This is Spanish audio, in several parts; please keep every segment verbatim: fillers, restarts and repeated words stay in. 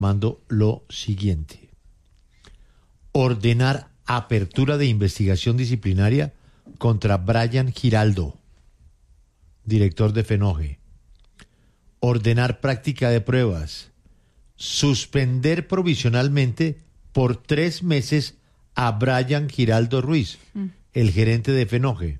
mando lo siguiente. Ordenar apertura de investigación disciplinaria contra Brian Giraldo, director de FENOGE. Ordenar práctica de pruebas. Suspender provisionalmente por tres meses a Brian Giraldo Ruiz, mm. el gerente de FENOGE.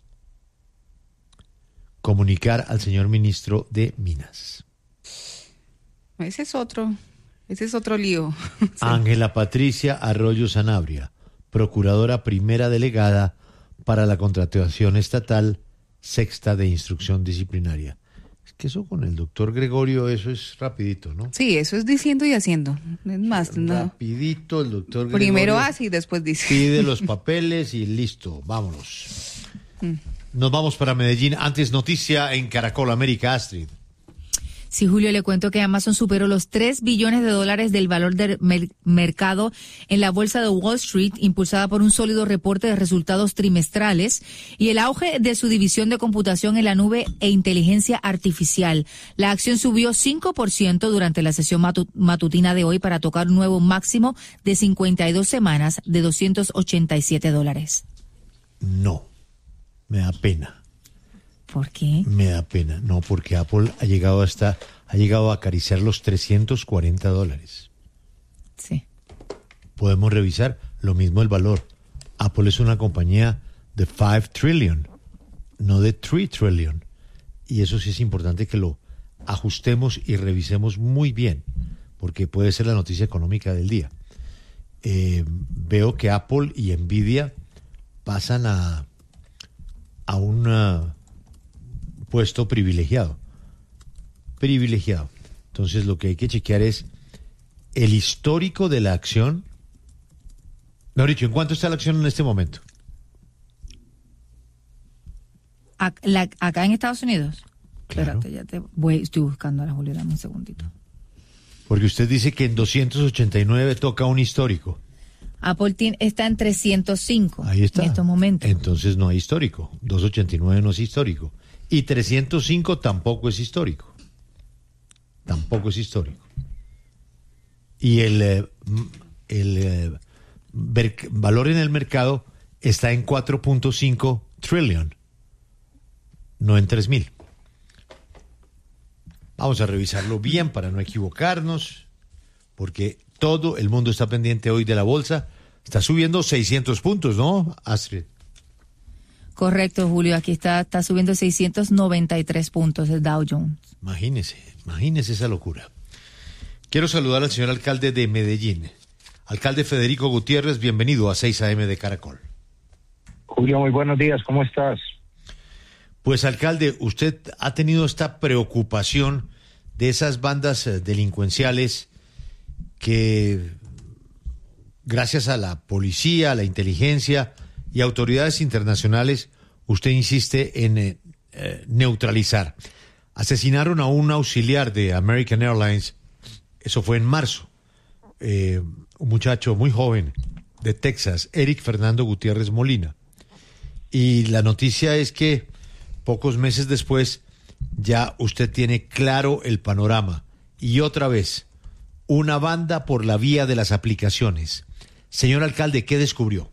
Comunicar al señor ministro de Minas. Ese es otro, ese es otro lío. Sí. Ángela Patricia Arroyo Sanabria, procuradora primera delegada para la contratación estatal sexta de instrucción disciplinaria. Es que eso con el doctor Gregorio, eso es rapidito, ¿no? Sí, eso es diciendo y haciendo. Es más, no. Rapidito, el doctor Gregorio. Primero hace y después dice. Pide los papeles y listo, vámonos. Mm. Nos vamos para Medellín. Antes, noticia en Caracol América, Astrid. Sí, Julio, le cuento que Amazon superó los tres billones de dólares del valor del mer- mercado en la bolsa de Wall Street, impulsada por un sólido reporte de resultados trimestrales y el auge de su división de computación en la nube e inteligencia artificial. La acción subió cinco por ciento durante la sesión matu- matutina de hoy para tocar un nuevo máximo de cincuenta y dos semanas de doscientos ochenta y siete dólares. No, me da pena. ¿Por qué? Me da pena. No, porque Apple ha llegado hasta, ha llegado a acariciar los trescientos cuarenta dólares. Sí. Podemos revisar lo mismo el valor. Apple es una compañía de cinco trillion, no de tres trillion. Y eso sí es importante que lo ajustemos y revisemos muy bien, porque puede ser la noticia económica del día. Eh, veo que Apple y Nvidia pasan a, a una puesto privilegiado. Privilegiado. Entonces lo que hay que chequear es el histórico de la acción. Mejor dicho, ¿en cuánto está la acción en este momento? La, ¿Acá en Estados Unidos? Claro. Espérate, ya te voy, estoy buscando a la Julio, dame un segundito. Porque usted dice que en doscientos ochenta y nueve toca un histórico. Apple tiene, está en trescientos cinco. Ahí está. En estos momentos. Entonces no hay histórico. doscientos ochenta y nueve no es histórico. Y trescientos cinco tampoco es histórico. Tampoco es histórico. Y el, eh, el eh, ver, valor en el mercado está en cuatro punto cinco trillion, no en tres mil. Vamos a revisarlo bien para no equivocarnos, porque todo el mundo está pendiente hoy de la bolsa. Está subiendo seiscientos puntos, ¿no, Astrid? Correcto, Julio. Aquí está, está subiendo seiscientos noventa y tres puntos el Dow Jones. Imagínese, imagínese esa locura. Quiero saludar al señor alcalde de Medellín. Alcalde Federico Gutiérrez, bienvenido a seis A M de Caracol. Julio, muy buenos días, ¿cómo estás? Pues, alcalde, usted ha tenido esta preocupación de esas bandas eh, delincuenciales que, gracias a la policía, a la inteligencia y autoridades internacionales, usted insiste en eh, eh, neutralizar. Asesinaron a un auxiliar de American Airlines, eso fue en marzo, eh, un muchacho muy joven de Texas, Eric Fernando Gutiérrez Molina. Y la noticia es que pocos meses después ya usted tiene claro el panorama. Y otra vez, una banda por la vía de las aplicaciones. Señor alcalde, ¿qué descubrió?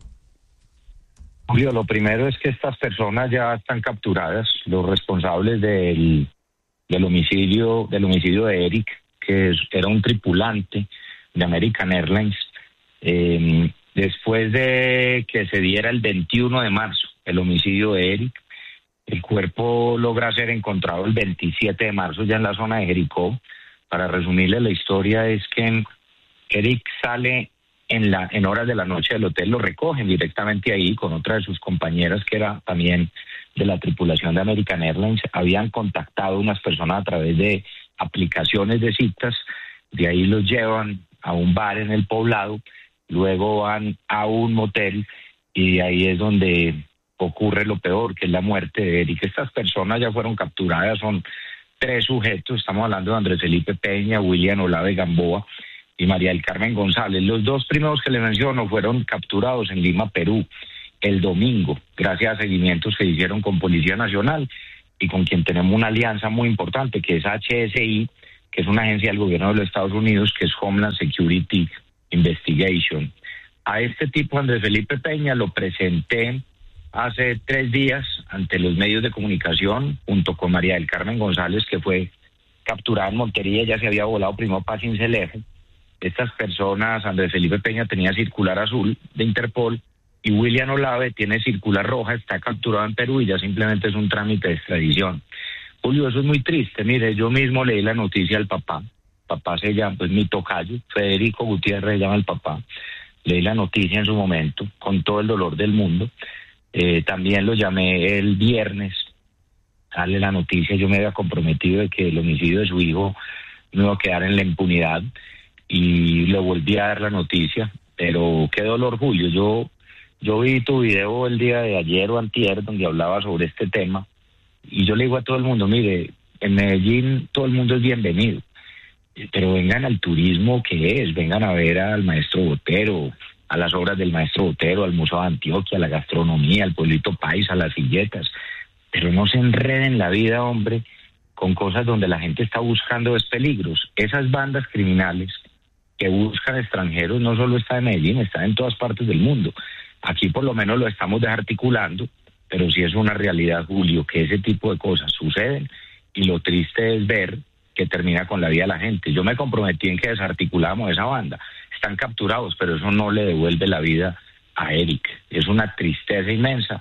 Julio, lo primero es que estas personas ya están capturadas, los responsables del, del homicidio del homicidio de Eric, que es, era un tripulante de American Airlines. Eh, después de que se diera el veintiuno de marzo el homicidio de Eric, el cuerpo logra ser encontrado el veintisiete de marzo ya en la zona de Jericó. Para resumirle la historia, es que Eric sale en la en horas de la noche del hotel, lo recogen directamente ahí con otra de sus compañeras que era también de la tripulación de American Airlines. Habían contactado unas personas a través de aplicaciones de citas, de ahí los llevan a un bar en el poblado, luego van a un motel y ahí es donde ocurre lo peor, que es la muerte de Eric. Estas personas ya fueron capturadas, son tres sujetos, estamos hablando de Andrés Felipe Peña, William Olave Gamboa y María del Carmen González. Los dos primeros que le menciono fueron capturados en Lima, Perú, el domingo, gracias a seguimientos que hicieron con Policía Nacional y con quien tenemos una alianza muy importante, que es H S I, que es una agencia del gobierno de los Estados Unidos, que es Homeland Security Investigation. A este tipo, Andrés Felipe Peña, lo presenté hace tres días ante los medios de comunicación, junto con María del Carmen González, que fue capturada en Montería. Ya se había volado primero para Cincelejo. Estas personas, Andrés Felipe Peña tenía circular azul de Interpol y William Olave tiene circular roja, está capturado en Perú y ya simplemente es un trámite de extradición. Julio, eso es muy triste. Mire, yo mismo leí la noticia al papá. Papá se llama, pues mi tocayo, Federico Gutiérrez se llama el papá. Leí la noticia en su momento, con todo el dolor del mundo. Eh, también lo llamé el viernes, darle la noticia. Yo me había comprometido de que el homicidio de su hijo no iba a quedar en la impunidad y le volví a dar la noticia. Pero qué dolor, Julio. Yo, yo vi tu video el día de ayer o antier donde hablaba sobre este tema y yo le digo a todo el mundo, mire, en Medellín todo el mundo es bienvenido, pero vengan al turismo que es, vengan a ver al maestro Botero, a las obras del maestro Botero, al Museo de Antioquia, a la gastronomía, al pueblito paisa, a las silletas, pero no se enreden la vida, hombre, con cosas donde la gente está buscando es peligros. Esas bandas criminales que buscan extranjeros no solo está en Medellín, está en todas partes del mundo. Aquí por lo menos lo estamos desarticulando, pero sí es una realidad, Julio, que ese tipo de cosas suceden y lo triste es ver que termina con la vida de la gente. Yo me comprometí en que desarticulamos esa banda. Están capturados, pero eso no le devuelve la vida a Eric. Es una tristeza inmensa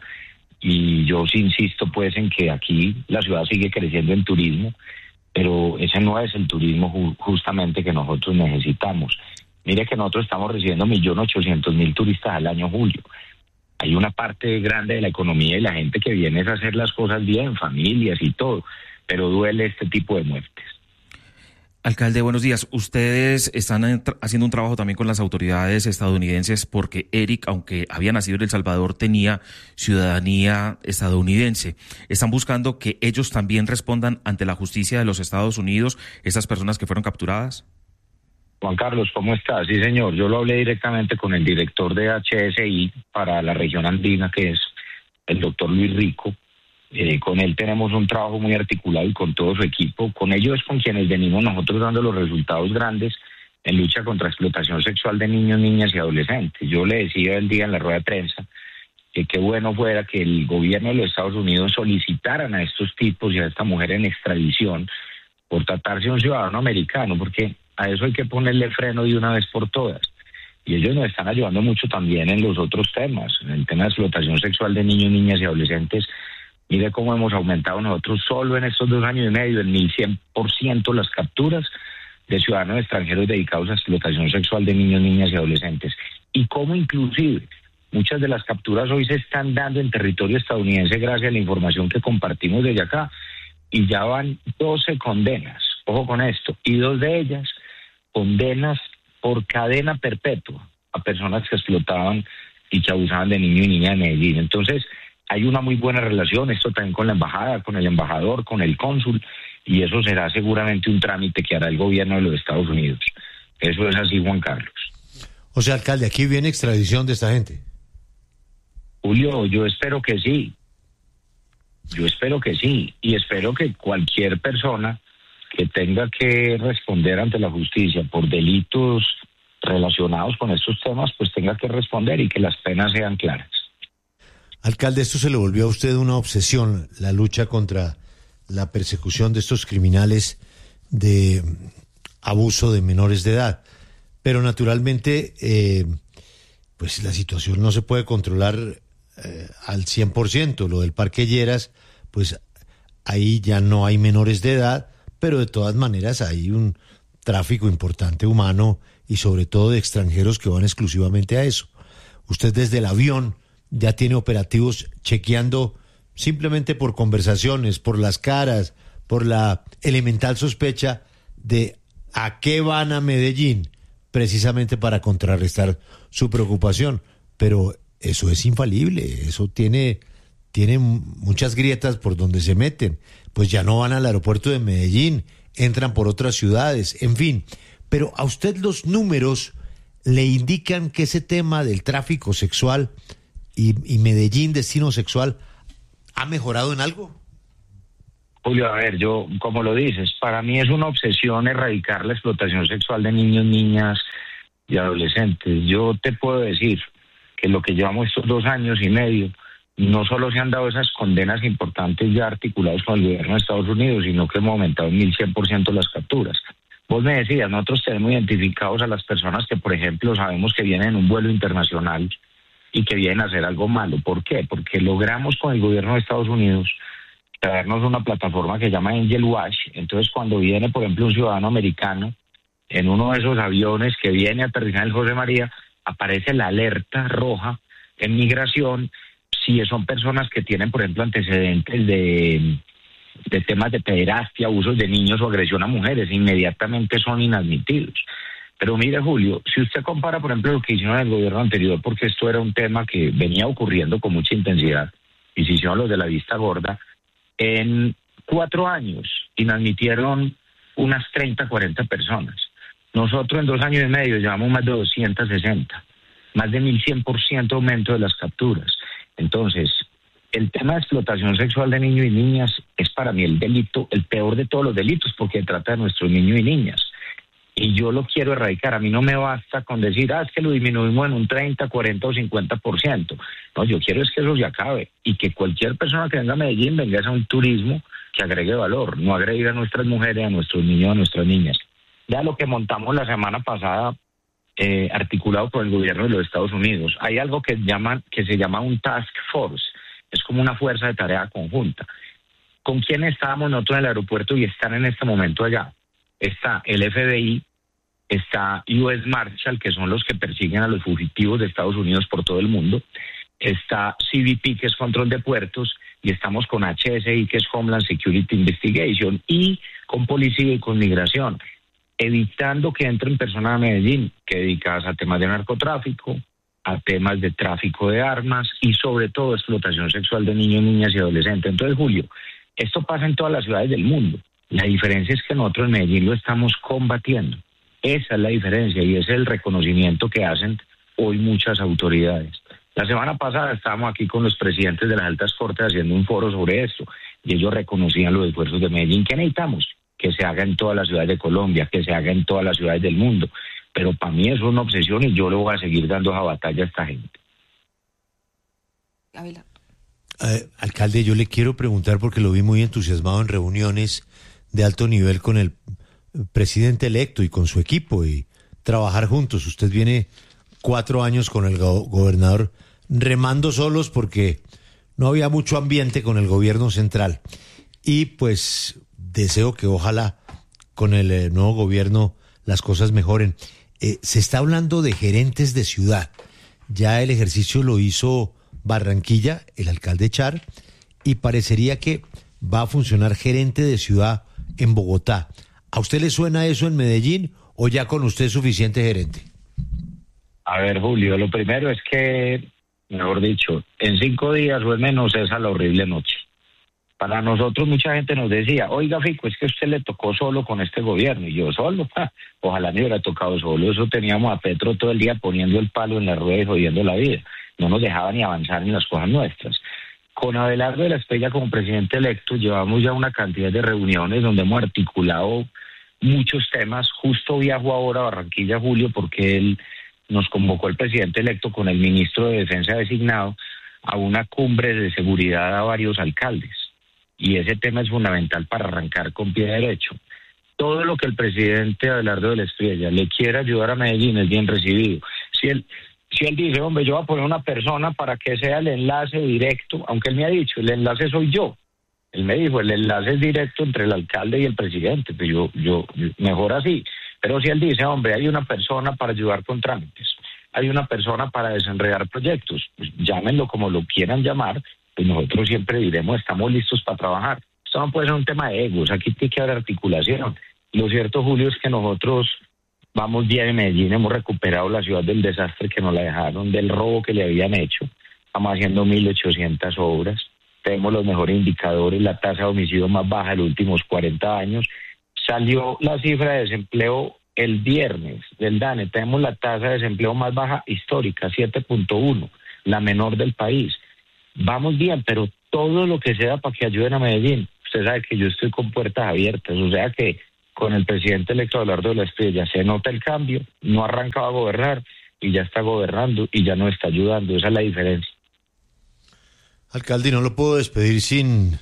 y yo sí insisto pues en que aquí la ciudad sigue creciendo en turismo, pero ese no es el turismo ju- justamente que nosotros necesitamos. Mire que nosotros estamos recibiendo un millón ochocientos mil turistas al año, Julio. Hay una parte grande de la economía y la gente que viene es a hacer las cosas bien, familias y todo, pero duele este tipo de muertes. Alcalde, buenos días. Ustedes están haciendo un trabajo también con las autoridades estadounidenses porque Eric, aunque había nacido en El Salvador, tenía ciudadanía estadounidense. Están buscando que ellos también respondan ante la justicia de los Estados Unidos, esas personas que fueron capturadas. Juan Carlos, ¿cómo estás? Sí, señor. Yo lo hablé directamente con el director de H S I para la región andina, que es el doctor Luis Rico. Eh, con él tenemos un trabajo muy articulado y con todo su equipo. Con ellos es con quienes venimos nosotros dando los resultados grandes en lucha contra explotación sexual de niños, niñas y adolescentes. Yo le decía el día en la rueda de prensa que qué bueno fuera que el gobierno de los Estados Unidos solicitaran a estos tipos y a esta mujer en extradición por tratarse de un ciudadano americano, porque a eso hay que ponerle freno de una vez por todas. Y ellos nos están ayudando mucho también en los otros temas, en el tema de explotación sexual de niños, niñas y adolescentes. Mire cómo hemos aumentado nosotros solo en estos dos años y medio en mil cien por ciento las capturas de ciudadanos extranjeros dedicados a explotación sexual de niños, niñas y adolescentes. Y cómo inclusive muchas de las capturas hoy se están dando en territorio estadounidense gracias a la información que compartimos desde acá. Y ya van doce condenas, ojo con esto, y dos de ellas condenas por cadena perpetua a personas que explotaban y que abusaban de niños y niñas de Medellín. Entonces, hay una muy buena relación, esto también con la embajada, con el embajador, con el cónsul, y eso será seguramente un trámite que hará el gobierno de los Estados Unidos. Eso es así, Juan Carlos. O sea, alcalde, aquí viene extradición de esta gente. Julio, yo espero que sí. Yo espero que sí, y espero que cualquier persona que tenga que responder ante la justicia por delitos relacionados con estos temas, pues tenga que responder y que las penas sean claras. Alcalde, esto se le volvió a usted una obsesión, la lucha contra la persecución de estos criminales de abuso de menores de edad. Pero naturalmente, eh, pues la situación no se puede controlar eh, al cien por ciento. Lo del Parque Lleras, pues ahí ya no hay menores de edad, pero de todas maneras hay un tráfico importante humano y sobre todo de extranjeros que van exclusivamente a eso. Usted desde el avión ya tiene operativos chequeando simplemente por conversaciones, por las caras, por la elemental sospecha de a qué van a Medellín, precisamente para contrarrestar su preocupación. Pero eso es infalible, eso tiene, tiene muchas grietas por donde se meten. Pues ya no van al aeropuerto de Medellín, entran por otras ciudades, en fin. Pero a usted los números le indican que ese tema del tráfico sexual y, y Medellín, destino sexual, ¿ha mejorado en algo? Julio, a ver, yo, como lo dices, para mí es una obsesión erradicar la explotación sexual de niños, niñas y adolescentes. Yo te puedo decir que lo que llevamos estos dos años y medio, no solo se han dado esas condenas importantes ya articuladas con el gobierno de Estados Unidos, sino que hemos aumentado en mil cien por ciento las capturas. Vos me decías, nosotros tenemos identificados a las personas que, por ejemplo, sabemos que vienen en un vuelo internacional y que vienen a hacer algo malo. ¿Por qué? Porque logramos con el gobierno de Estados Unidos traernos una plataforma que se llama Angel Watch. Entonces, cuando viene, por ejemplo, un ciudadano americano en uno de esos aviones que viene a aterrizar en el José María, aparece la alerta roja en migración si son personas que tienen, por ejemplo, antecedentes de, de temas de pederastia, usos de niños o agresión a mujeres. Inmediatamente son inadmitidos. Pero mire, Julio, si usted compara, por ejemplo, lo que hicieron en el gobierno anterior, porque esto era un tema que venía ocurriendo con mucha intensidad, y se hicieron los de la vista gorda, en cuatro años inadmitieron unas treinta, cuarenta personas. Nosotros en dos años y medio llevamos más de doscientas sesenta, más de mil cien por ciento aumento de las capturas. Entonces, el tema de explotación sexual de niños y niñas es para mí el delito, el peor de todos los delitos, porque trata de nuestros niños y niñas. Y yo lo quiero erradicar. A mí no me basta con decir, ah, es que lo disminuimos en un treinta, cuarenta o cincuenta por ciento. No, yo quiero es que eso se acabe y que cualquier persona que venga a Medellín venga a un turismo que agregue valor, no agregue a nuestras mujeres, a nuestros niños, a nuestras niñas. Ya lo que montamos la semana pasada, eh, articulado por el gobierno de los Estados Unidos, hay algo que, llaman, que se llama un task force, es como una fuerza de tarea conjunta. ¿Con quién estábamos nosotros en el aeropuerto y están en este momento allá? Está el F B I, está U S Marshal, que son los que persiguen a los fugitivos de Estados Unidos por todo el mundo, está C B P, que es control de puertos, y estamos con H S I, que es Homeland Security Investigation, y con policía y con migración, evitando que entren personas a Medellín que dedicadas a temas de narcotráfico, a temas de tráfico de armas y sobre todo explotación sexual de niños, niñas y adolescentes. Entonces, Julio, esto pasa en todas las ciudades del mundo. La diferencia es que nosotros en Medellín lo estamos combatiendo. Esa es la diferencia y ese es el reconocimiento que hacen hoy muchas autoridades. La semana pasada estábamos aquí con los presidentes de las altas cortes haciendo un foro sobre esto y ellos reconocían los esfuerzos de Medellín. ¿Qué necesitamos? Que se haga en todas las ciudades de Colombia, que se haga en todas las ciudades del mundo. Pero para mí eso es una obsesión y yo le voy a seguir dando esa batalla a esta gente. Eh, alcalde, yo le quiero preguntar porque lo vi muy entusiasmado en reuniones de alto nivel con el presidente electo y con su equipo y trabajar juntos. Usted viene cuatro años con el go- gobernador remando solos porque no había mucho ambiente con el gobierno central. Y pues deseo que ojalá con el eh, nuevo gobierno las cosas mejoren. Eh, se está hablando de gerentes de ciudad. Ya el ejercicio lo hizo Barranquilla, el alcalde Char, y parecería que va a funcionar gerente de ciudad en Bogotá. ¿A usted le suena eso en Medellín o ya con usted es suficiente gerente? A ver, Julio, lo primero es que, mejor dicho, en cinco días o en menos esa la horrible noche. Para nosotros mucha gente nos decía, oiga, Fico, es que a usted le tocó solo con este gobierno. Y yo, solo, ja, ojalá me hubiera tocado solo. Eso teníamos a Petro todo el día poniendo el palo en la rueda y jodiendo la vida. No nos dejaba ni avanzar ni las cosas nuestras. Con Abelardo de la Espriella como presidente electo llevamos ya una cantidad de reuniones donde hemos articulado muchos temas. Justo viajo ahora a Barranquilla, Julio, porque él nos convocó el presidente electo con el ministro de Defensa designado a una cumbre de seguridad a varios alcaldes. Y ese tema es fundamental para arrancar con pie derecho. Todo lo que el presidente Abelardo de la Espriella le quiera ayudar a Medellín es bien recibido. Si él, si él dice, hombre, yo voy a poner una persona para que sea el enlace directo, aunque él me ha dicho, el enlace soy yo. Él me dijo, el enlace es directo entre el alcalde y el presidente, pues yo, yo, mejor así. Pero si él dice, hombre, hay una persona para ayudar con trámites, hay una persona para desenredar proyectos, pues llámenlo como lo quieran llamar, pues nosotros siempre diremos, estamos listos para trabajar. Esto no puede ser un tema de egos, aquí tiene que haber articulación. Lo cierto, Julio, es que nosotros vamos bien en Medellín, hemos recuperado la ciudad del desastre que nos la dejaron, del robo que le habían hecho, estamos haciendo mil ochocientas obras, tenemos los mejores indicadores, la tasa de homicidio más baja de los últimos cuarenta años, salió la cifra de desempleo el viernes del DANE, tenemos la tasa de desempleo más baja histórica, siete punto uno, la menor del país. Vamos bien, pero todo lo que sea para que ayuden a Medellín, usted sabe que yo estoy con puertas abiertas, o sea que con el presidente electo Abelardo de la Espriella se nota el cambio, no arrancaba a gobernar y ya está gobernando y ya no está ayudando, esa es la diferencia. Alcalde, no lo puedo despedir sin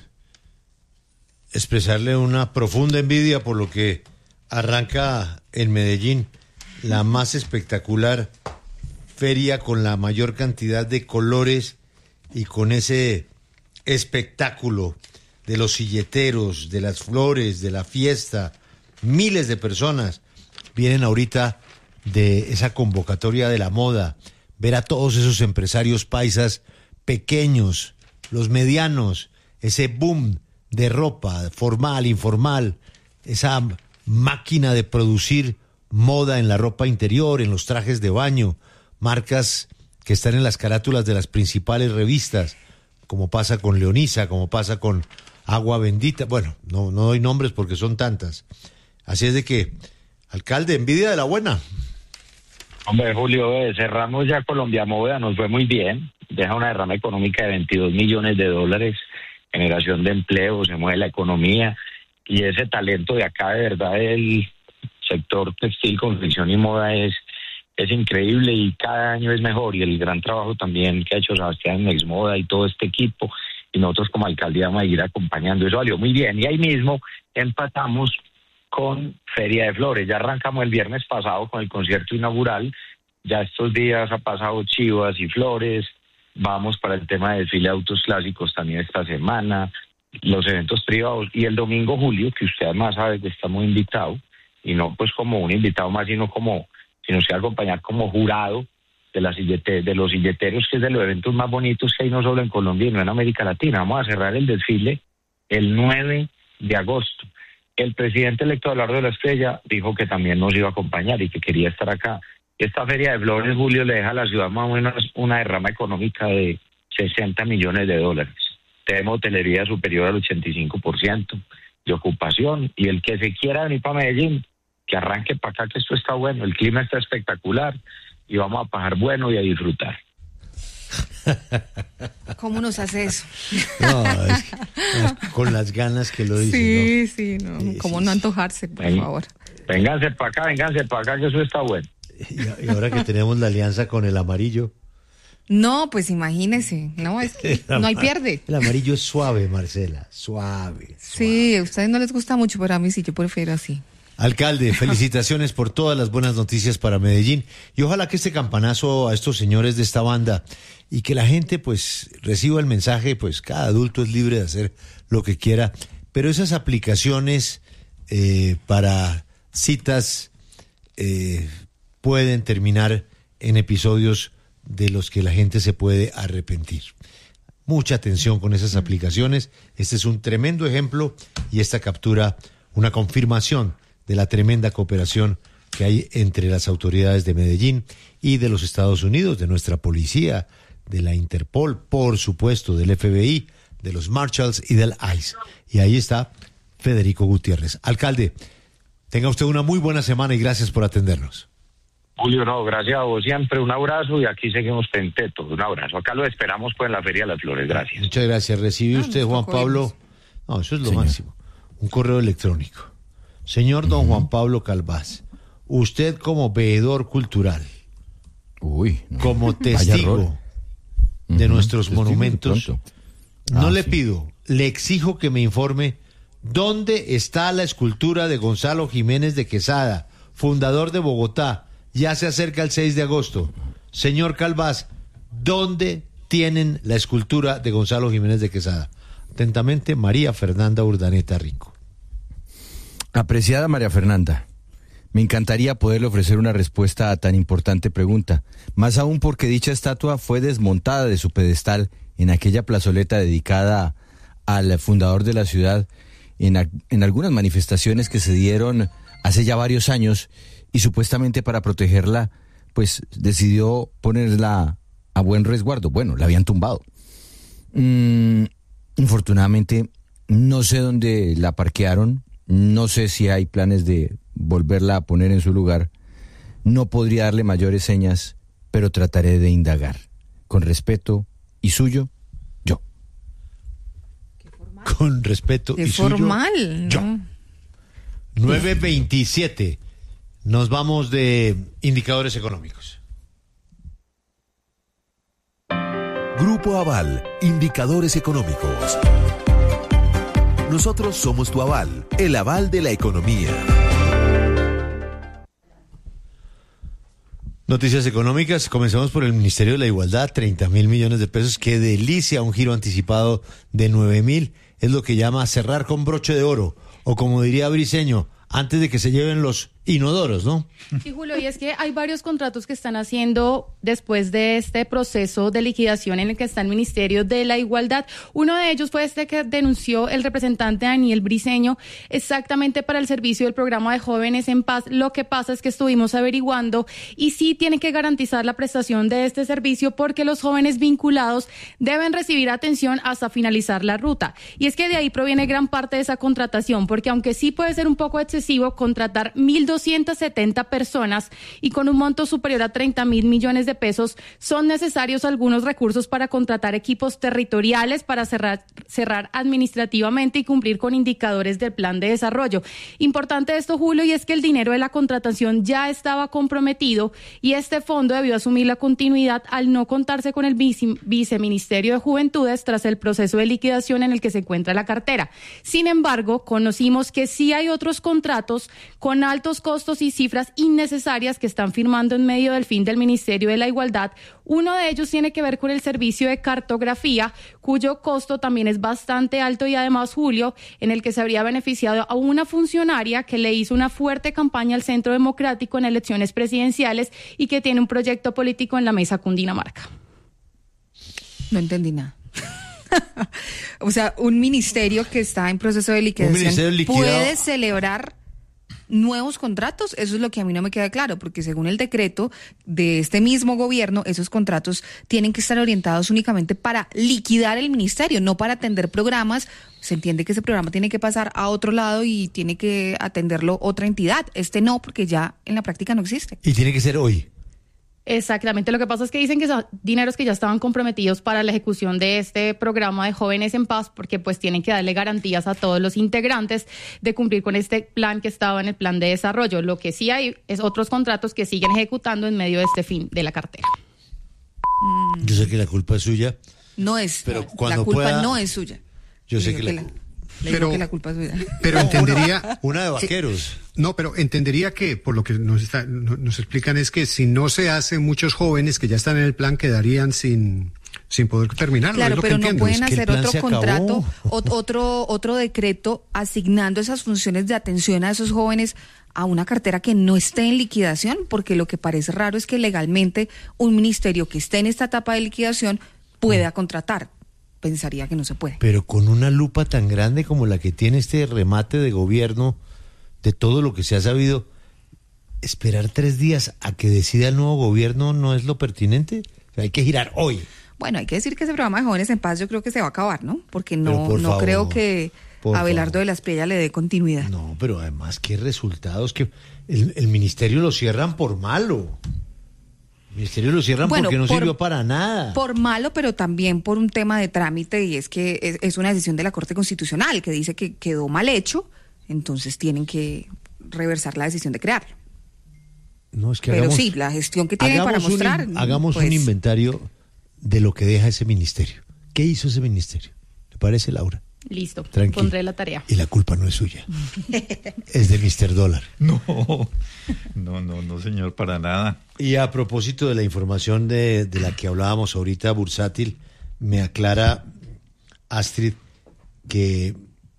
expresarle una profunda envidia por lo que arranca en Medellín la más espectacular feria con la mayor cantidad de colores y con ese espectáculo de los silleteros, de las flores, de la fiesta. Miles de personas vienen ahorita de esa convocatoria de la moda, ver a todos esos empresarios paisas pequeños, los medianos, ese boom de ropa formal, informal, esa máquina de producir moda en la ropa interior, en los trajes de baño, marcas que están en las carátulas de las principales revistas, como pasa con Leonisa, como pasa con Agua Bendita. Bueno, no, no doy nombres porque son tantas. Así es de que, alcalde, envidia de la buena. Hombre, Julio, eh, cerramos ya Colombia Moda, nos fue muy bien, deja una derrama económica de veintidós millones de dólares, generación de empleo, se mueve la economía, y ese talento de acá, de verdad, el sector textil, confección y moda es, es increíble y cada año es mejor, y el gran trabajo también que ha hecho Sebastián en Exmoda y todo este equipo, y nosotros como alcaldía vamos a ir acompañando, eso salió muy bien, y ahí mismo empatamos con Feria de Flores. Ya arrancamos el viernes pasado con el concierto inaugural, ya estos días ha pasado Chivas y Flores, vamos para el tema de desfile de autos clásicos también esta semana, los eventos privados, y el domingo, Julio, que usted además sabe que está muy invitado, y no pues como un invitado más, sino como, sino se va a acompañar como jurado de, la sillete, de los silleteros, que es de los eventos más bonitos que hay no solo en Colombia, sino en América Latina. Vamos a cerrar el desfile el nueve de agosto. El presidente electo Abelardo de la Espriella dijo que también nos iba a acompañar y que quería estar acá. Esta Feria de Flores, Julio, le deja a la ciudad más o menos una derrama económica de sesenta millones de dólares. Tenemos hotelería superior al ochenta y cinco por ciento de ocupación, y el que se quiera venir para Medellín, que arranque para acá, que esto está bueno, el clima está espectacular y vamos a pasar bueno y a disfrutar. ¿Cómo nos hace eso? No, es que, es con las ganas que lo dice. Sí, ¿no? sí, no. Sí, ¿Cómo sí, no sí. antojarse, por Ven, favor? Vénganse para acá, vénganse para acá, que eso está bueno. Y, y ahora que tenemos la alianza con el amarillo. No, pues imagínese, no, es que no hay pierde. El amarillo es suave, Marcela, suave. Sí, a ustedes no les gusta mucho, pero a mí sí, yo prefiero así. Alcalde, felicitaciones por todas las buenas noticias para Medellín, y ojalá que este campanazo a estos señores de esta banda y que la gente pues reciba el mensaje, pues cada adulto es libre de hacer lo que quiera, pero esas aplicaciones eh, para citas eh, pueden terminar en episodios de los que la gente se puede arrepentir. Mucha atención con esas aplicaciones. Este es un tremendo ejemplo, y esta captura una confirmación de la tremenda cooperación que hay entre las autoridades de Medellín y de los Estados Unidos, de nuestra policía, de la Interpol, por supuesto, del F B I, de los Marshalls y del ICE. Y ahí está Federico Gutiérrez. Alcalde, tenga usted una muy buena semana y gracias por atendernos. Julio, no, gracias a vos siempre, un abrazo, y aquí seguimos pentetos, un abrazo. Acá lo esperamos pues en la Feria de las Flores, gracias. Muchas gracias. ¿Recibe Ah, usted, nos Juan tocó Pablo? irnos. No, eso es lo Señor. máximo. Un correo electrónico. Señor don Juan Pablo Calvás, usted como veedor cultural, Uy, no. como Vaya testigo rol. de Ujú, nuestros testigo de monumentos, pronto. no Ah, le sí. pido, le exijo que me informe dónde está la escultura de Gonzalo Jiménez de Quesada, fundador de Bogotá. Ya se acerca el seis de agosto. Señor Calvás, ¿dónde tienen la escultura de Gonzalo Jiménez de Quesada? Atentamente, María Fernanda Urdaneta Rico. Apreciada María Fernanda, me encantaría poderle ofrecer una respuesta a tan importante pregunta, más aún porque dicha estatua fue desmontada de su pedestal en aquella plazoleta dedicada al fundador de la ciudad en, a- en algunas manifestaciones que se dieron hace ya varios años, y supuestamente para protegerla, pues decidió ponerla a buen resguardo. Bueno, la habían tumbado. Mm, infortunadamente, no sé dónde la parquearon, no sé si hay planes de volverla a poner en su lugar. No podría darle mayores señas, pero trataré de indagar. Con respeto y suyo, yo. con respeto. Es y suyo, formal, yo. ¿no? nueve veintisiete. Nos vamos de indicadores económicos. Grupo Aval, indicadores económicos. Nosotros somos tu aval, el aval de la economía. Noticias económicas, comenzamos por el Ministerio de la Igualdad, treinta mil millones de pesos, qué delicia, un giro anticipado de nueve mil, es lo que llama cerrar con broche de oro, o como diría Briceño, antes de que se lleven los inodoros, ¿no? Sí, Julio, y es que hay varios contratos que están haciendo después de este proceso de liquidación en el que está el Ministerio de la Igualdad. Uno de ellos fue este que denunció el representante Daniel Briceño, exactamente para el servicio del programa de Jóvenes en Paz. Lo que pasa es que estuvimos averiguando y sí tienen que garantizar la prestación de este servicio porque los jóvenes vinculados deben recibir atención hasta finalizar la ruta. Y es que de ahí proviene gran parte de esa contratación, porque aunque sí puede ser un poco excesivo contratar mil doscientas setenta personas y con un monto superior a treinta mil millones de pesos, son necesarios algunos recursos para contratar equipos territoriales para cerrar, cerrar administrativamente y cumplir con indicadores del plan de desarrollo. Importante esto, Julio, y es que el dinero de la contratación ya estaba comprometido y este fondo debió asumir la continuidad al no contarse con el vice, Viceministerio de Juventudes tras el proceso de liquidación en el que se encuentra la cartera. Sin embargo, conocimos que sí hay otros contratos con altos costos y cifras innecesarias que están firmando en medio del fin del Ministerio de la Igualdad. Uno de ellos tiene que ver con el servicio de cartografía, cuyo costo también es bastante alto y además, Julio, en el que se habría beneficiado a una funcionaria que le hizo una fuerte campaña al Centro Democrático en elecciones presidenciales y que tiene un proyecto político en la mesa Cundinamarca. No entendí nada. O sea, un ministerio que está en proceso de liquidación puede celebrar nuevos contratos. Eso es lo que a mí no me queda claro, porque según el decreto de este mismo gobierno, esos contratos tienen que estar orientados únicamente para liquidar el ministerio, no para atender programas. Se entiende que ese programa tiene que pasar a otro lado y tiene que atenderlo otra entidad. Este no, porque ya en la práctica no existe. Y tiene que ser hoy. Exactamente, lo que pasa es que dicen que son dineros que ya estaban comprometidos para la ejecución de este programa de Jóvenes en Paz, porque pues tienen que darle garantías a todos los integrantes de cumplir con este plan que estaba en el plan de desarrollo. Lo que sí hay es otros contratos que siguen ejecutando en medio de este fin de la cartera. Yo sé que la culpa es suya. No es, pero la cuando culpa pueda, no es suya. Yo sé que, que la, la, le pero, digo que la culpa es suya. Pero entendería... Una, una de vaqueros. No, pero entendería que, por lo que nos, está, nos explican, es que si no se hace, muchos jóvenes que ya están en el plan quedarían sin, sin poder terminarlo. Claro, es lo pero que no entiendo. pueden Es que el hacer plan otro se contrato, acabó. otro, otro decreto asignando esas funciones de atención a esos jóvenes a una cartera que no esté en liquidación, porque lo que parece raro es que legalmente un ministerio que esté en esta etapa de liquidación pueda contratar. Pensaría que no se puede. Pero con una lupa tan grande como la que tiene este remate de gobierno, de todo lo que se ha sabido, esperar tres días a que decida el nuevo gobierno no es lo pertinente. O sea, hay que girar hoy. Bueno, hay que decir que ese programa de Jóvenes en Paz yo creo que se va a acabar, ¿no? Porque Pero no, por no favor, creo que por Abelardo favor. de la Espriella le dé continuidad. No, pero además, ¿qué resultados? Que el, el ministerio lo cierran por malo. El ministerio lo cierran Bueno, porque no por- sirvió para nada. Por malo, pero también por un tema de trámite, y es que es, es una decisión de la Corte Constitucional que dice que quedó mal hecho, entonces tienen que reversar la decisión de crearlo. No, es que Pero hagamos- sí, la gestión que tiene para hagamos un in- mostrar. hagamos pues, un inventario de lo que deja ese ministerio. ¿Qué hizo ese ministerio? ¿Le parece, Laura? Listo, Tranquilo. pondré la tarea. Y la culpa no es suya. Es de mister Dólar. No, no, no, no, señor, para nada. Y a propósito de la información de, de la que hablábamos ahorita, bursátil, me aclara Astrid que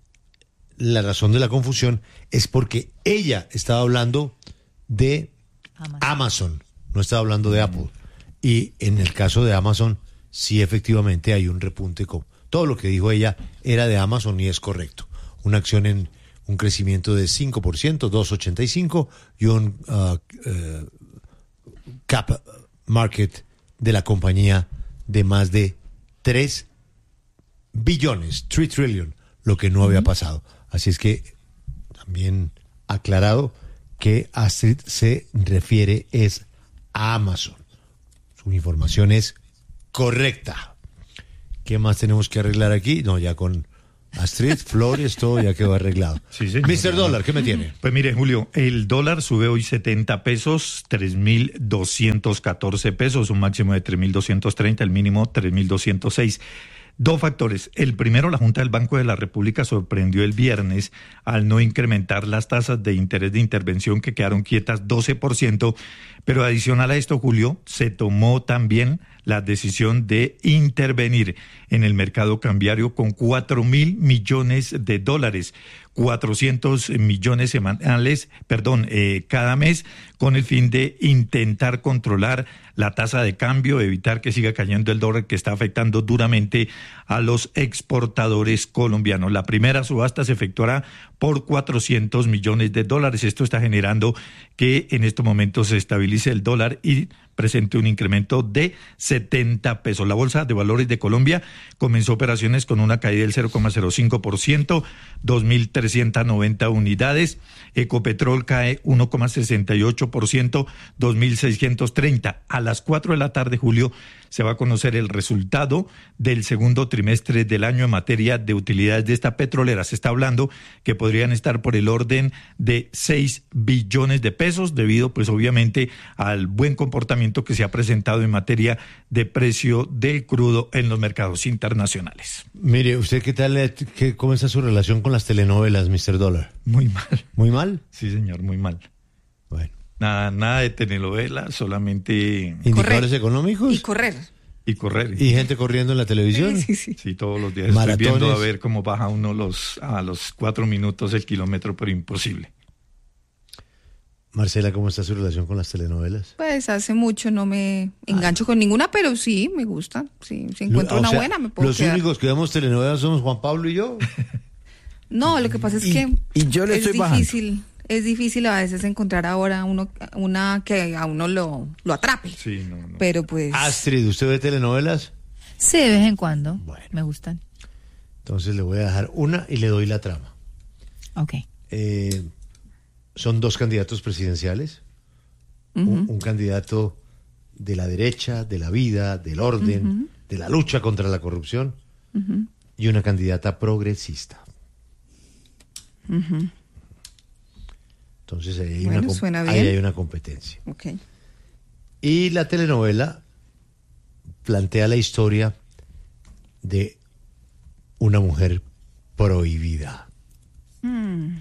la razón de la confusión es porque ella estaba hablando de Amazon. Amazon, no estaba hablando de Apple. Y en el caso de Amazon, sí efectivamente hay un repunte. Con todo lo que dijo ella era de Amazon y es correcto. Una acción en un crecimiento de cinco por ciento, dos ochenta y cinco, y un uh, uh, cap market de la compañía de más de tres billones, tres trillion, lo que no había pasado. Así es que también aclarado que Astrid se refiere es a Amazon. Su información es correcta. ¿Qué más tenemos que arreglar aquí? No, ya con Astrid, Flores, todo ya quedó arreglado. Sí, señor. mister Dólar, ¿qué me tiene? Pues mire, Julio, el dólar sube hoy setenta pesos, tres mil doscientos catorce pesos, un máximo de tres mil doscientos treinta, el mínimo tres mil doscientos seis. Dos factores. El primero, la Junta del Banco de la República sorprendió el viernes al no incrementar las tasas de interés de intervención que quedaron quietas doce por ciento, pero adicional a esto, Julio, se tomó también la decisión de intervenir en el mercado cambiario con cuatro mil millones de dólares, cuatrocientos millones semanales, perdón, eh, cada mes, con el fin de intentar controlar la tasa de cambio, evitar que siga cayendo el dólar, que está afectando duramente a los exportadores colombianos. La primera subasta se efectuará por cuatrocientos millones de dólares. Esto está generando que en estos momentos se estabilice el dólar y presente un incremento de setenta pesos. La Bolsa de Valores de Colombia comenzó operaciones con una caída del cero coma cero cinco por ciento, dos mil trescientas noventa unidades. Ecopetrol cae uno coma sesenta y ocho por ciento, dos mil seiscientos treinta. A las cuatro de la tarde, Julio, se va a conocer el resultado del segundo trimestre del año en materia de utilidades de esta petrolera. Se está hablando que podrían estar por el orden de seis billones de pesos, debido pues obviamente al buen comportamiento que se ha presentado en materia de precio del crudo en los mercados internacionales. Mire, ¿usted qué tal, qué, cómo está su relación con las telenovelas, mister Dólar? Muy mal. ¿Muy mal? Sí, señor, muy mal. Bueno. Nada, nada de telenovela, solamente... ¿Indicadores correr. económicos? Y correr. Y correr. ¿Y gente corriendo en la televisión? Sí, sí. Sí, todos los días Maratones. Estoy viendo a ver cómo baja uno los a los cuatro minutos el kilómetro, pero imposible. Marcela, ¿cómo está su relación con las telenovelas? Pues hace mucho no me engancho ah. con ninguna, pero sí, me gusta. Sí, si encuentro o una sea, buena, me puedo Los quedar. únicos que vemos telenovelas somos Juan Pablo y yo. No, lo que pasa es y, que y yo le es estoy difícil. Bajando. Es difícil a veces encontrar ahora uno una que a uno lo, lo atrape. Sí, no, no. Pero pues... Astrid, ¿usted ve telenovelas? Sí, de vez en cuando. Bueno. Me gustan. Entonces le voy a dejar una y le doy la trama. Ok. Eh, son dos candidatos presidenciales. Uh-huh. un, un candidato de la derecha, de la vida, del orden, uh-huh. de la lucha contra la corrupción, uh-huh. y una candidata progresista. Uh-huh. Entonces ahí hay, bueno, una, suena ahí bien. hay una competencia. Okay. Y la telenovela plantea la historia de una mujer prohibida. Mm.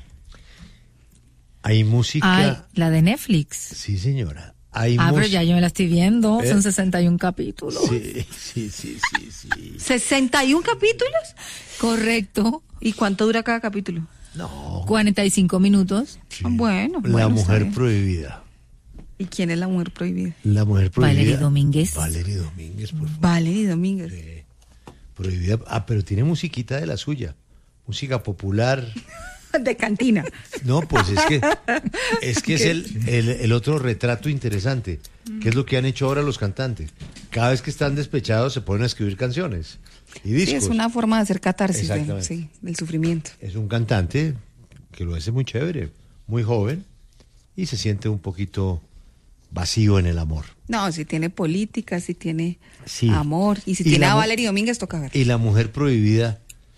Hay música... Ay, la de Netflix. Sí, señora. Hay ah, mus... pero ya yo me la estoy viendo. ¿Eh? Son sesenta y un capítulos. Sí, sí, sí, sí, sí. ¿sesenta y un capítulos? Correcto. ¿Y cuánto dura cada capítulo? No. cuarenta y cinco minutos. Sí. Bueno, La bueno, mujer prohibida. ¿Y quién es la mujer prohibida? La mujer prohibida. Valerie Domínguez. Valerie Domínguez, por favor. Valerie Domínguez. Eh, prohibida. Ah, pero tiene musiquita de la suya. Música popular. De cantina. No, pues es que es que es el, el, el otro retrato interesante, que es lo que han hecho ahora los cantantes. Cada vez que están despechados se ponen a escribir canciones y discos. Sí, es una forma de hacer catarsis de, Exactamente. sí, del sufrimiento. Es un cantante que lo hace muy chévere, muy joven, y se siente un poquito vacío en el amor. No, si tiene política, si tiene Sí. amor, y si Y tiene la a mu- Valerie Domínguez, toca ver. Y la mujer prohibida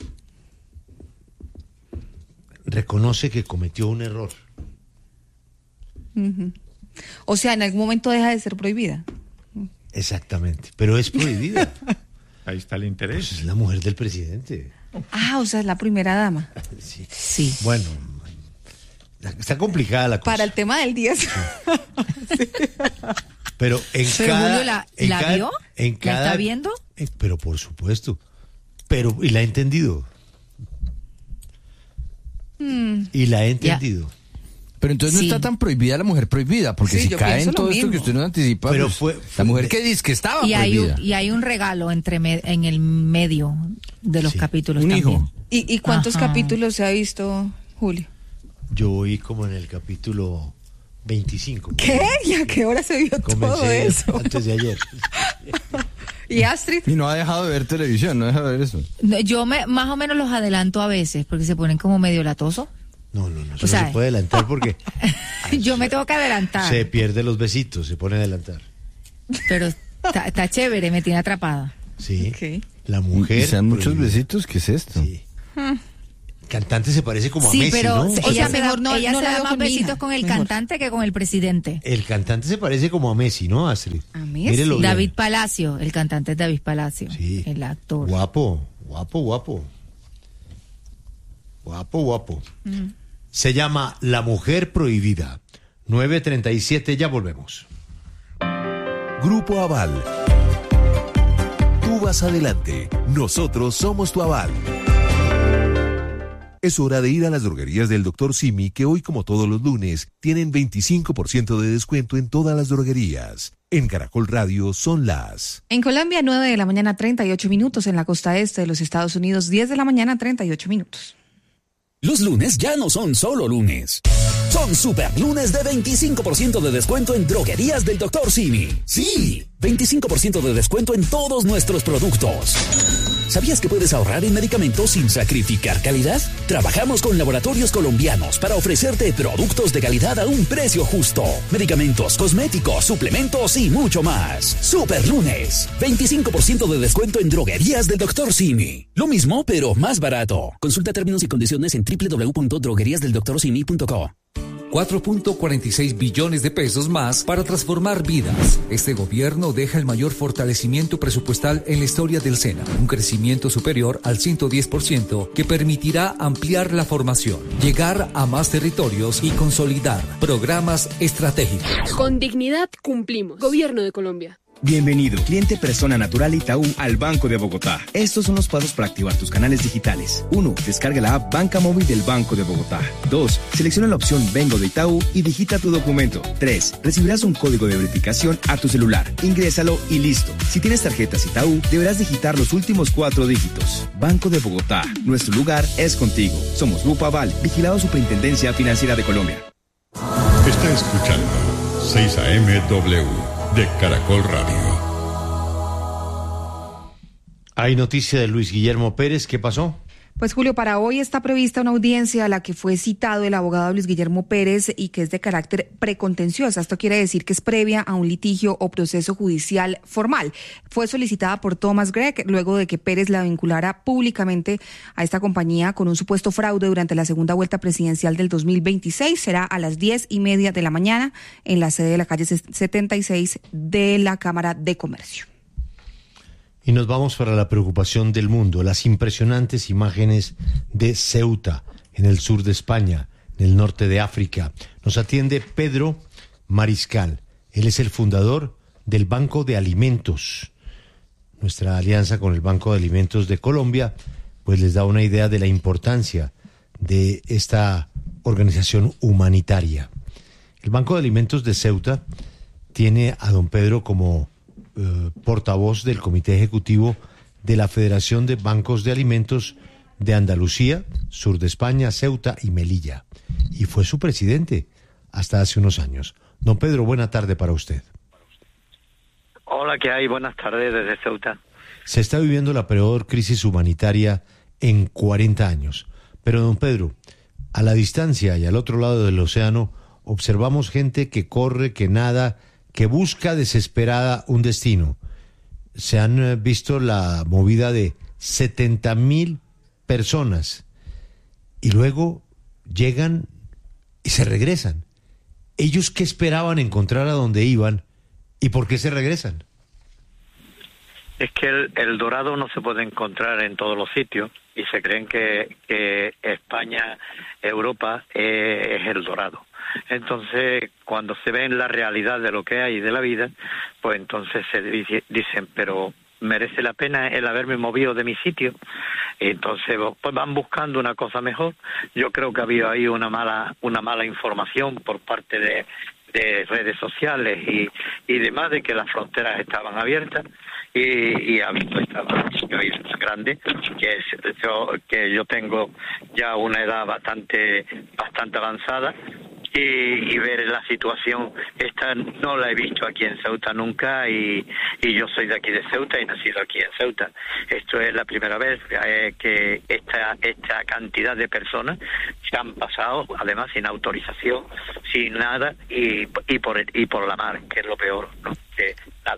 reconoce que cometió un error. Uh-huh. O sea, en algún momento deja de ser prohibida. Exactamente, pero es prohibida. Ahí está el interés. Pues es la mujer del presidente. Ah, o sea, es la primera dama. Sí. Sí. Bueno, está complicada la cosa. Para el tema del día. Sí. Pero en Pero cada, Julio, ¿la, en ¿la cada- vio? en ¿La cada- está viendo? eh, pero por supuesto. Pero y la he entendido. Mm. Y la he entendido. Pero entonces Sí. no está tan prohibida la mujer prohibida, porque Sí, si yo cae pienso en lo todo esto mismo. que usted nos anticipa, Pero pues, fue- la fue mujer de- que dice que estaba Y hay, prohibida. un, y hay un regalo entre me- en el medio de los Sí. capítulos Un también. hijo. ¿Y, y cuántos Ajá. capítulos se ha visto, Julio? Yo oí como en el capítulo veinticinco. ¿Qué? ¿Y a qué hora se vio todo Comencé eso? antes de ayer. ¿Y Astrid? Y no ha dejado de ver televisión, no deja de ver eso. No, yo me, más o menos los adelanto a veces porque se ponen como medio latosos. No, no, no, eso O sea, no se puede adelantar porque Yo me tengo que adelantar. se pierde los besitos, se pone a adelantar. Pero está, está chévere, me tiene atrapada. Sí. Ok. La mujer. Y sean muchos prohibida. besitos, ¿qué es esto? Sí. Hmm. Cantante se parece como sí, a Messi, pero ¿no? ella, O sea, se mejor da, no- ella no se la da veo más con mi besitos hija. con el Mejor. cantante que con el presidente. El cantante se parece como a Messi, ¿no, Astrid? A Messi. Mírelo bien. David Palacio, el cantante es David Palacio, Sí. el actor. Guapo, guapo, guapo. Guapo, guapo. Mm. Se llama La Mujer Prohibida. nueve treinta y siete, ya volvemos. Grupo Aval. Tú vas adelante. Nosotros somos tu aval. Es hora de ir a las droguerías del doctor Simi, que hoy, como todos los lunes, tienen veinticinco por ciento de descuento en todas las droguerías. En Caracol Radio son las... En Colombia, nueve de la mañana, treinta y ocho minutos. En la costa este de los Estados Unidos, diez de la mañana, treinta y ocho minutos. Los lunes ya no son solo lunes. Son super lunes de veinticinco por ciento de descuento en droguerías del doctor Simi. Sí, veinticinco por ciento de descuento en todos nuestros productos. ¿Sabías que puedes ahorrar en medicamentos sin sacrificar calidad? Trabajamos con laboratorios colombianos para ofrecerte productos de calidad a un precio justo. Medicamentos, cosméticos, suplementos y mucho más. Super lunes. veinticinco por ciento de descuento en droguerías del doctor Simi. Lo mismo, pero más barato. Consulta términos y condiciones en doble u doble u doble u punto droguerías del doctor simi punto co. cuatro punto cuarenta y seis billones de pesos más para transformar vidas. Este gobierno deja el mayor fortalecimiento presupuestal en la historia del SENA, un crecimiento superior al ciento diez por ciento que permitirá ampliar la formación, llegar a más territorios y consolidar programas estratégicos. Con dignidad cumplimos. Gobierno de Colombia. Bienvenido, cliente persona natural Itaú al Banco de Bogotá. Estos son los pasos para activar tus canales digitales. uno. Descarga la app Banca Móvil del Banco de Bogotá. dos. Selecciona la opción Vengo de Itaú y digita tu documento. tres. Recibirás un código de verificación a tu celular. Ingrésalo y listo. Si tienes tarjetas Itaú, deberás digitar los últimos cuatro dígitos. Banco de Bogotá. Nuestro lugar es contigo. Somos Grupo Aval, vigilado Superintendencia Financiera de Colombia. Está escuchando seis A M W de Caracol Radio. Hay noticia de Luis Guillermo Pérez. ¿Qué pasó? Pues Julio, para hoy está prevista una audiencia a la que fue citado el abogado Luis Guillermo Pérez y que es de carácter precontenciosa. Esto quiere decir que es previa a un litigio o proceso judicial formal. Fue solicitada por Thomas Gregg luego de que Pérez la vinculara públicamente a esta compañía con un supuesto fraude durante la segunda vuelta presidencial del dos mil veintiséis. Será a las diez y media de la mañana en la sede de la calle setenta y seis de la Cámara de Comercio. Y nos vamos para la preocupación del mundo, las impresionantes imágenes de Ceuta, en el sur de España, en el norte de África. Nos atiende Pedro Mariscal. Él es el fundador del Banco de Alimentos. Nuestra alianza con el Banco de Alimentos de Colombia, pues les da una idea de la importancia de esta organización humanitaria. El Banco de Alimentos de Ceuta tiene a don Pedro como Eh, portavoz del Comité Ejecutivo de la Federación de Bancos de Alimentos de Andalucía, sur de España, Ceuta y Melilla. Y fue su presidente hasta hace unos años. Don Pedro, buena tarde para usted. Hola, ¿qué hay? Buenas tardes desde Ceuta. Se está viviendo la peor crisis humanitaria en cuarenta años. Pero, don Pedro, a la distancia y al otro lado del océano, observamos gente que corre, que nada, que busca desesperada un destino. Se han eh, visto la movida de setenta mil personas y luego llegan y se regresan. ¿Ellos qué esperaban encontrar a donde iban y por qué se regresan? Es que el, el dorado no se puede encontrar en todos los sitios y se creen que, que España, Europa eh, es el dorado. Entonces, cuando se ven la realidad de lo que hay de la vida, pues entonces se dice, dicen, pero merece la pena el haberme movido de mi sitio. Y entonces, pues van buscando una cosa mejor. Yo creo que había ahí una mala, una mala información por parte de, de redes sociales y, y demás, de que las fronteras estaban abiertas. Y, y ha visto esta grande, que es yo, que yo tengo ya una edad bastante, bastante avanzada. Y, y ver la situación esta no la he visto aquí en Ceuta nunca y, y yo soy de aquí de Ceuta y nacido aquí en Ceuta. Esto es la primera vez eh, que esta esta cantidad de personas se han pasado, además sin autorización, sin nada y, y por y por la mar, que es lo peor, ¿no? Que la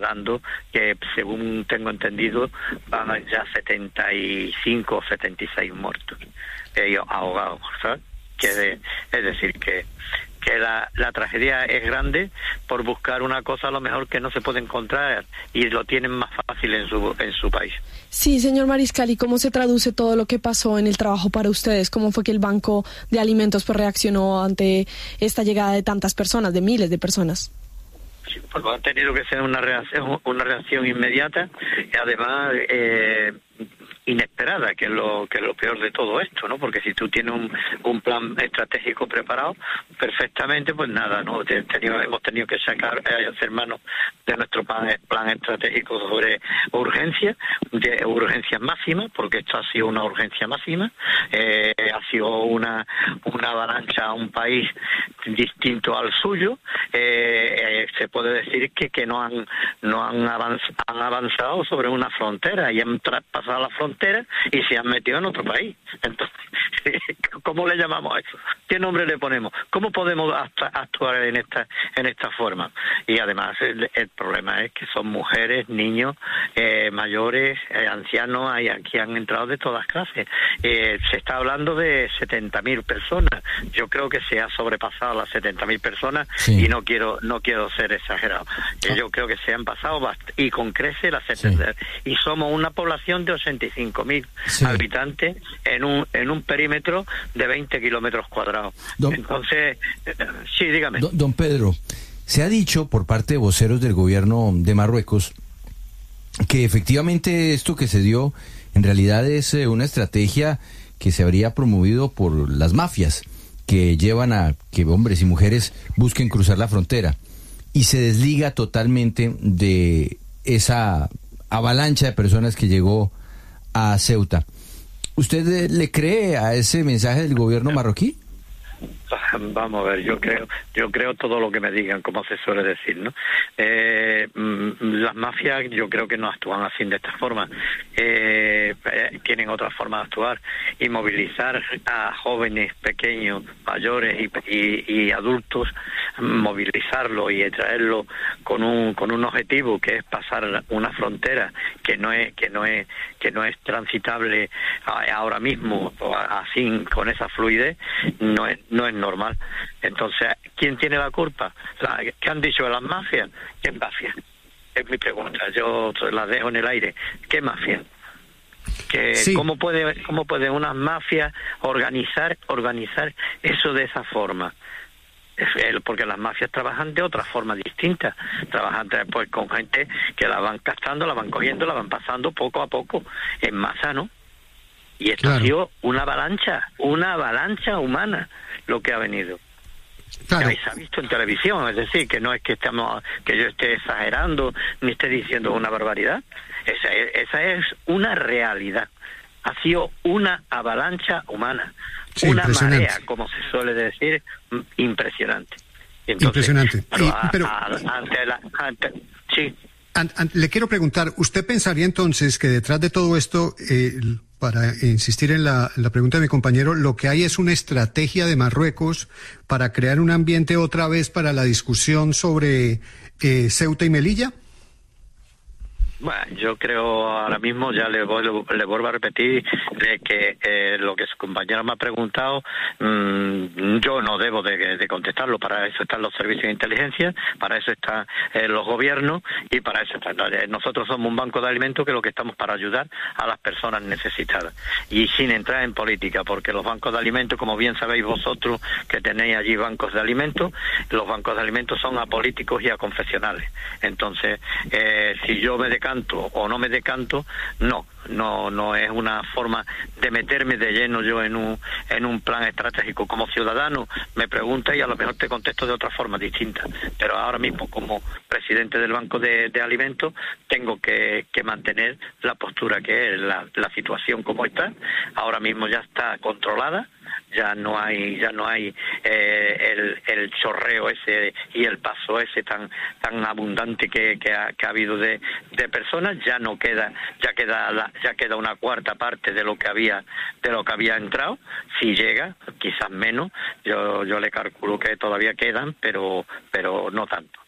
dando que, según tengo entendido, van a ya setenta y cinco o setenta y seis muertos, eh, ahogados, ¿sabes? Que de, es decir, que que la, la tragedia es grande por buscar una cosa a lo mejor que no se puede encontrar y lo tienen más fácil en su en su país. Sí, señor Mariscal, ¿y cómo se traduce todo lo que pasó en el trabajo para ustedes? ¿Cómo fue que el Banco de Alimentos pues, reaccionó ante esta llegada de tantas personas, de miles de personas? Sí, pues ha tenido que ser una reacción, una reacción inmediata y además eh, inesperada, que es lo que es lo peor de todo esto, ¿no? Porque si tú tienes un, un plan estratégico preparado perfectamente, pues nada, no tenido, hemos tenido que sacar eh, hacer mano de nuestro plan, plan estratégico sobre urgencia, de urgencia máxima, porque esto ha sido una urgencia máxima, eh, ha sido una una avalancha a un país distinto al suyo, eh, eh, se puede decir que que no han no han avanzado, han avanzado sobre una frontera y han traspasado la frontera y se han metido en otro país. Entonces, ¿cómo le llamamos a eso? ¿Qué nombre le ponemos? ¿Cómo podemos actuar en esta en esta forma? Y además el, el problema es que son mujeres, niños, eh, mayores, eh, ancianos, hay aquí han entrado de todas clases. Eh, se está hablando de setenta mil personas. Yo creo que se ha sobrepasado las setenta mil personas sí. y no quiero no quiero ser exagerado. Eh, yo creo que se han pasado bast- y con crece las setenta sí. y somos una población de ochenta y cinco mil sí. habitantes en un en un perímetro de veinte kilómetros cuadrados. Don, Entonces, eh, sí, dígame. Don, don Pedro, se ha dicho por parte de voceros del gobierno de Marruecos que efectivamente esto que se dio en realidad es eh, una estrategia que se habría promovido por las mafias que llevan a que hombres y mujeres busquen cruzar la frontera y se desliga totalmente de esa avalancha de personas que llegó a Ceuta. ¿Usted le cree a ese mensaje del gobierno marroquí? Vamos a ver, yo creo yo creo todo lo que me digan, como se suele decir, ¿no? Eh, las mafias yo creo que no actúan así de esta forma. Eh, eh, tienen otra forma de actuar y movilizar a jóvenes, pequeños, mayores y, y, y adultos, movilizarlo y traerlo con un con un objetivo que es pasar una frontera que no es que no es que no es transitable ahora mismo así con esa fluidez, no es no es normal. Entonces, ¿quién tiene la culpa? ¿Qué han dicho de las mafias? ¿Qué mafia? Es mi pregunta. Yo la dejo en el aire. ¿Qué mafia? Que sí. ¿Cómo puede cómo puede una mafia organizar organizar eso de esa forma? Porque las mafias trabajan de otra forma distinta, trabajan pues con gente que la van captando, la van cogiendo, la van pasando poco a poco en masa, ¿no? Y esto claro. ha sido una avalancha, una avalancha humana lo que ha venido. Claro. Y se ha visto en televisión, es decir, que no es que estamos, que yo esté exagerando ni esté diciendo una barbaridad. Esa es, esa es una realidad. Ha sido una avalancha humana, sí, una marea, como se suele decir, impresionante. Entonces, impresionante. Pero, y, a, pero a, ante la, ante, sí. An, an, le quiero preguntar, ¿usted pensaría entonces que detrás de todo esto, eh, para insistir en la, en la pregunta de mi compañero, lo que hay es una estrategia de Marruecos para crear un ambiente otra vez para la discusión sobre eh, Ceuta y Melilla? Bueno, yo creo ahora mismo, ya le, voy, le, le vuelvo a repetir, de que eh, lo que su compañero me ha preguntado, mmm, yo no debo de, de contestarlo. Para eso están los servicios de inteligencia, para eso están eh, los gobiernos y para eso están. Nosotros somos un banco de alimentos que lo que estamos para ayudar a las personas necesitadas y sin entrar en política, porque los bancos de alimentos, como bien sabéis vosotros que tenéis allí bancos de alimentos, los bancos de alimentos son apolíticos y aconfesionales. Entonces, eh, si yo me decanto o no me decanto, no, no, no es una forma de meterme de lleno yo en un en un plan estratégico. Como ciudadano me pregunta y a lo mejor te contesto de otra forma distinta, pero ahora mismo como presidente del Banco de, de Alimentos tengo que, que mantener la postura que es la, la situación como está. Ahora mismo ya está controlada, ya no hay ya no hay eh, el, el chorreo ese y el paso ese tan tan abundante que, que, ha, que ha habido de, de personas. Ya no queda ya queda la, ya queda una cuarta parte de lo que había de lo que había entrado. Si llega, quizás menos. Yo yo le calculo que todavía quedan, pero pero no tanto.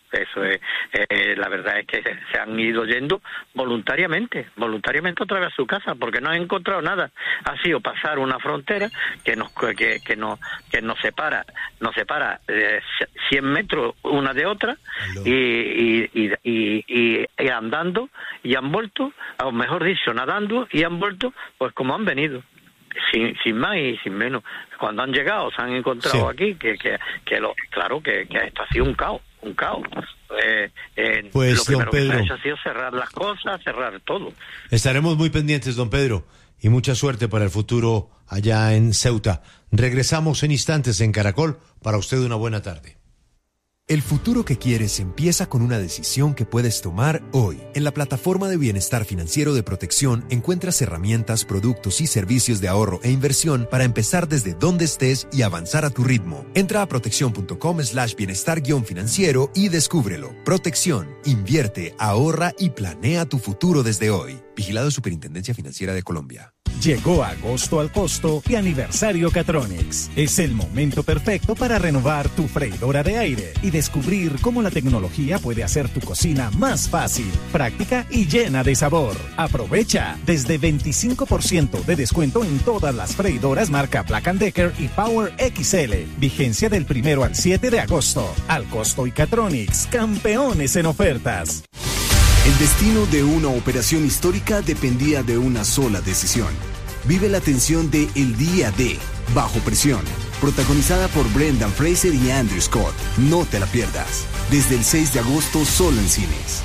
Eso es, eh, la verdad es que se han ido yendo voluntariamente, voluntariamente otra vez a su casa, porque no han encontrado nada. Ha sido pasar una frontera que nos que, que nos que nos separa, nos separa eh, cien metros una de otra y y, y, y, y, y andando y han vuelto, o mejor dicho, nadando y han vuelto, pues como han venido. Sin, sin más y sin menos. Cuando han llegado, se han encontrado sí. aquí, que, que, que lo, claro que, que esto ha sido un caos, un caos. Eh, eh, pues, lo primero don Pedro, que se ha hecho ha sido cerrar las cosas, cerrar todo. Estaremos muy pendientes, don Pedro, y mucha suerte para el futuro allá en Ceuta. Regresamos en instantes en Caracol. Para usted una buena tarde. El futuro que quieres empieza con una decisión que puedes tomar hoy. En la plataforma de bienestar financiero de Protección encuentras herramientas, productos y servicios de ahorro e inversión para empezar desde donde estés y avanzar a tu ritmo. Entra a protección.com slash bienestar guión financiero y descúbrelo. Protección, invierte, ahorra y planea tu futuro desde hoy. Vigilado Superintendencia Financiera de Colombia. Llegó agosto al costo y aniversario Catronics. Es el momento perfecto para renovar tu freidora de aire y descubrir cómo la tecnología puede hacer tu cocina más fácil, práctica y llena de sabor. Aprovecha desde veinticinco por ciento de descuento en todas las freidoras marca Black and Decker y Power X L. Vigencia del primero al siete de agosto. Al costo y Catronics, campeones en ofertas. El destino de una operación histórica dependía de una sola decisión. Vive la tensión de El Día de Bajo Presión, protagonizada por Brendan Fraser y Andrew Scott. No te la pierdas. Desde el seis de agosto solo en cines.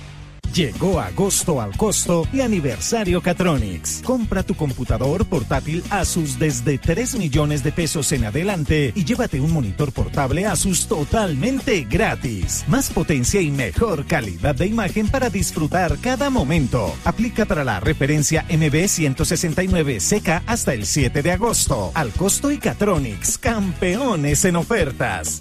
Llegó agosto al costo y aniversario Catronics. Compra tu computador portátil Asus desde tres millones de pesos en adelante y llévate un monitor portable Asus totalmente gratis. Más potencia y mejor calidad de imagen para disfrutar cada momento. Aplica para la referencia M B ciento sesenta y nueve C K hasta el siete de agosto. Al costo y Catronics, campeones en ofertas.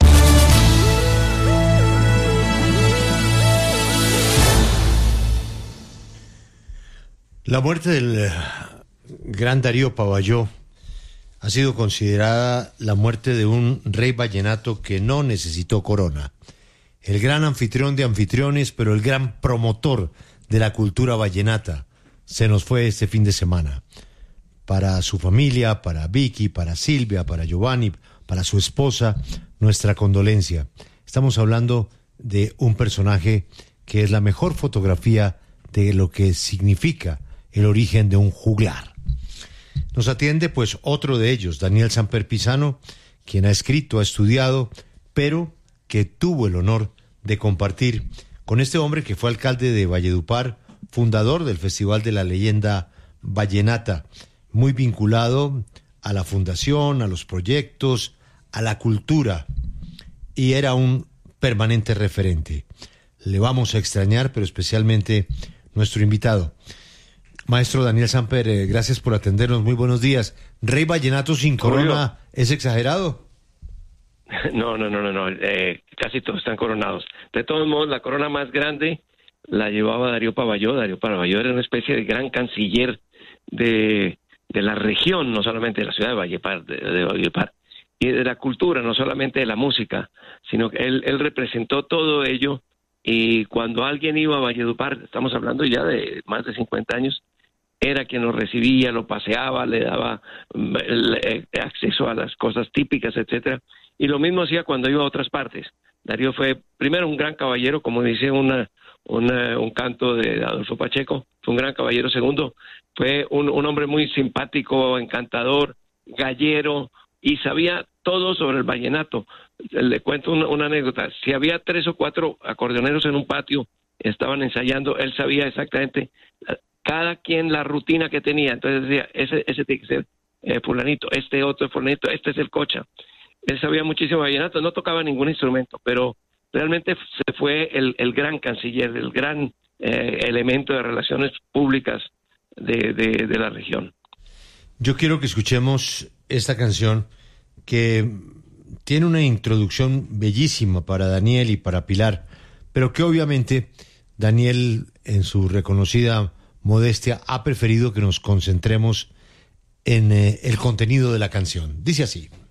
La muerte del gran Darío Pavalló ha sido considerada la muerte de un rey vallenato que no necesitó corona. El gran anfitrión de anfitriones, pero el gran promotor de la cultura vallenata, se nos fue este fin de semana. Para su familia, para Vicky, para Silvia, para Giovanni, para su esposa, nuestra condolencia. Estamos hablando de un personaje que es la mejor fotografía de lo que significa el origen de un juglar. Nos atiende pues otro de ellos, Daniel Samper Pisano, quien ha escrito, ha estudiado, pero que tuvo el honor de compartir con este hombre que fue alcalde de Valledupar, fundador del Festival de la Leyenda Vallenata, muy vinculado a la fundación, a los proyectos, a la cultura, y era un permanente referente. Le vamos a extrañar, pero especialmente nuestro invitado. Maestro Daniel Samper, eh, gracias por atendernos, muy buenos días. ¿Rey vallenato sin corona es exagerado? No, no, no, no, no. Eh, casi todos están coronados. De todos modos, la corona más grande la llevaba Darío Pavalló. Darío Pavalló era una especie de gran canciller de, de la región, no solamente de la ciudad de Valledupar, de, de Valledupar, y de la cultura, no solamente de la música, sino que él, él representó todo ello. Y cuando alguien iba a Valledupar, estamos hablando ya de más de cincuenta años, era quien lo recibía, lo paseaba, le daba eh, acceso a las cosas típicas, etcétera. Y lo mismo hacía cuando iba a otras partes. Darío fue, primero, un gran caballero, como dice una, una, un canto de Adolfo Pacheco, fue un gran caballero. Segundo, fue un, un hombre muy simpático, encantador, gallero, y sabía todo sobre el vallenato. Le cuento una, una anécdota. Si había tres o cuatro acordeoneros en un patio, estaban ensayando, él sabía exactamente cada quien la rutina que tenía. Entonces decía, ese, ese tiene que ser eh, fulanito, este otro es fulanito, este es el cocha. Él sabía muchísimo vallenato, no tocaba ningún instrumento, pero realmente se fue el, el gran canciller, el gran eh, elemento de relaciones públicas de, de, de la región. Yo quiero que escuchemos esta canción que tiene una introducción bellísima para Daniel y para Pilar, pero que obviamente Daniel, en su reconocida modestia, ha preferido que nos concentremos en eh, el contenido de la canción. Dice así.